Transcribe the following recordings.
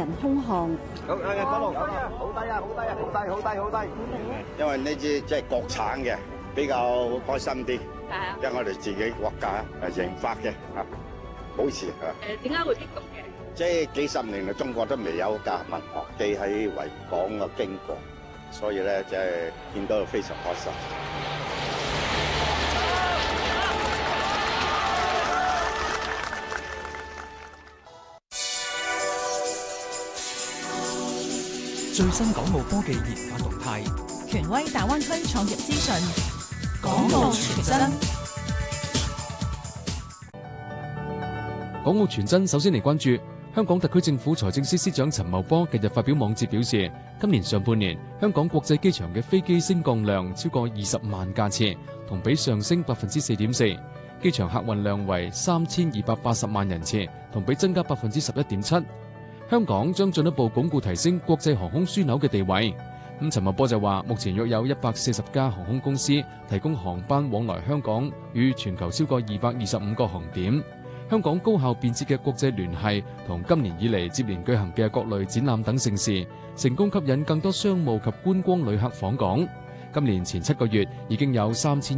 人空巷。 好低啊！好低啊！好低啊！好低！好低！ 因為呢支即係國產嘅，比較開心啲。 係啊。 因為我哋自己國家研發嘅嚇，保持嚇。 點解會激動嘅？ 即係幾十年嚟，中國都未有架民航機喺維港嘅經過，所以咧即係見到非常開心。 最新港澳科技研發動態， 權威大灣區創業資訊， 港澳傳真。 港澳傳真首先嚟關注香港特區政府財政司司長陳茂波近日發表網誌表示，今年上半年香港國際機場嘅飛機升降量超過20萬架次，同比上升4.4%，機場客運量為3280萬人次，同比增加11.7%。香港將進一步鞏固提升國際航空樞紐嘅地位。陳茂波就話，目前約有140家航空公司提供航班往來香港與全球超過225個航點。香港高效便捷嘅國際聯繫同今年以嚟接連舉行嘅各類展覽等盛事，成功吸引更多商務及觀光旅客訪港。今年前7個月已經有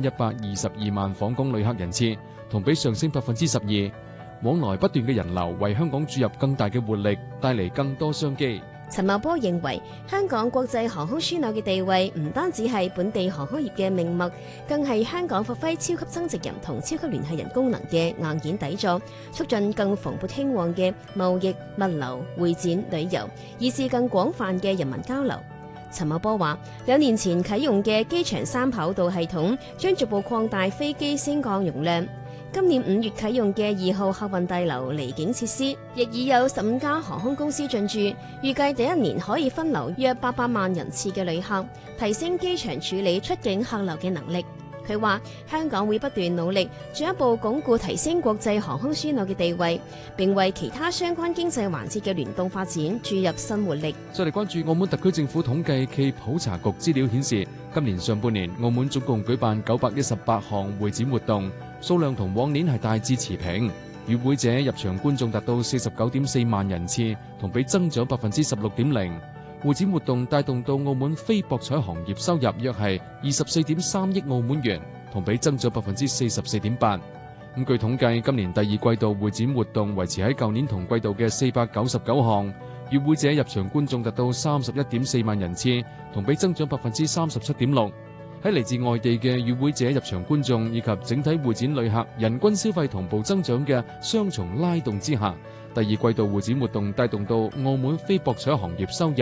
3122萬訪港旅客人次，同比上升12%。往來不斷嘅人流為香港注入更大嘅活力，帶嚟更多商機。 陳茂波認為，香港國際航空樞紐嘅地位唔單止係本地航空業嘅命脈，更係香港發揮超級增值人同超級聯繫人功能嘅硬件底座，促進更蓬勃興旺嘅貿易、物流、會展、旅遊，以至更廣泛嘅人民交流。陳茂波話，2年前啟用嘅機場3跑道系統將逐步擴大飛機升降容量。今年5月啟用嘅2號客運大樓離境設施，亦已有15家航空公司進駐，預計第1年可以分流約800萬人次嘅旅客，提升機場處理出境客流嘅能力。佢話香港會不斷努力，進一步鞏固提升國際航空樞紐嘅地位，並為其他相關經濟環節嘅聯動發展注入新活力。 再嚟關注澳門特區政府統計暨普查局資料顯示，今年上半年澳門總共舉辦918項會展活動，數量同往年係大致持平。與會者入場觀眾達到49.4萬人次，同比增長16.0%。會展活動帶動到澳門非博彩行業收入約係24.3億澳門元，同比增長44.8%。據統計，今年第2季度會展活動維持喺舊年同季度嘅499項，與會者入場觀眾達到31.4萬人次，同比增長37.6%。喺嚟自外地嘅與會者入場觀眾以及整體會展旅客人均消費同步增長嘅雙重拉動之下，第2季度會展活動帶動到澳門非博彩行業收入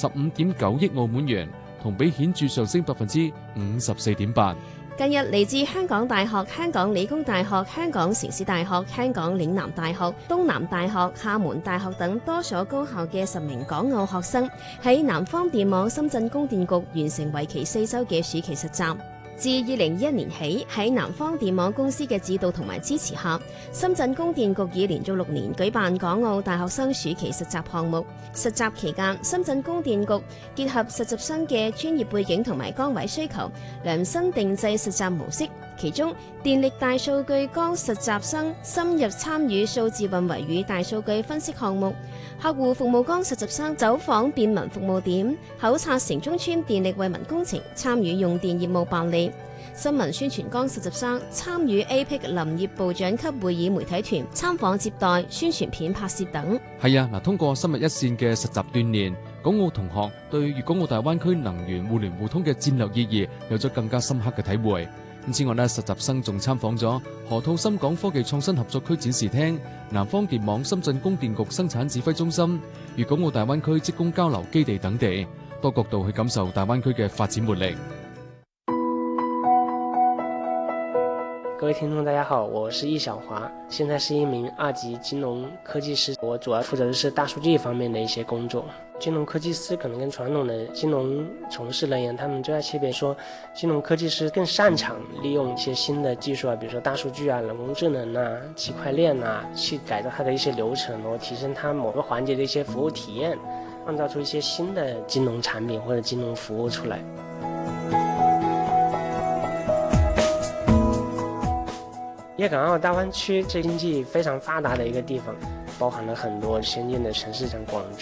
15.9億澳門元，同比顯著上升54.8%。 近日嚟自香港大學、香港理工大學、香港城市大學、香港嶺南大學、東南大學、廈門大學等多所高校嘅10名港澳學生喺南方電網深圳供電局完成為期4週嘅暑期實習。自2021年起，喺南方電網公司嘅指導同埋支持下，深圳供電局已連續6年舉辦港澳大學生暑期實習項目。實習期間，深圳供電局結合實習生嘅專業背景同埋崗位需求，量身定製實習模式。其中，電力大數據崗實習生深入參與數字運維與大數據分析項目；客戶服務崗實習生走訪便民服務點，考察城中村電力惠民工程，參與用電業務辦理；新聞宣傳崗實習生參與 APEC 林業部長級會議媒體團參訪接待、宣傳片拍攝等。 係啊，通過深入一線嘅實習鍛煉，港澳同學對粵港澳大灣區能源互聯互通嘅戰略意義有咗更加深刻嘅體會。此外，實習生仲參訪咗河套深港科技創新合作區展示廳、南方電網深圳供電局生產指揮中心、粵港澳大灣區職工交流基地等地，多角度去感受大灣區嘅發展活力。 各位聽眾大家好，我是易小華，現在是一名2級金融科技師，我主要負責的是大數據方面的一些工作。金融科技師可能跟傳統的金融從事人員，他們最大區別說，金融科技師更擅長利用一些新的技術啊，比如說大數據啊、人工智能啊、區塊鏈啊，去改造它的一些流程，然後提升它某個環節的一些服務體驗，創造出一些新的金融產品或者金融服務出來。粵港澳大灣區這經濟非常發達的一個地方，包含了很多先進的城市，像廣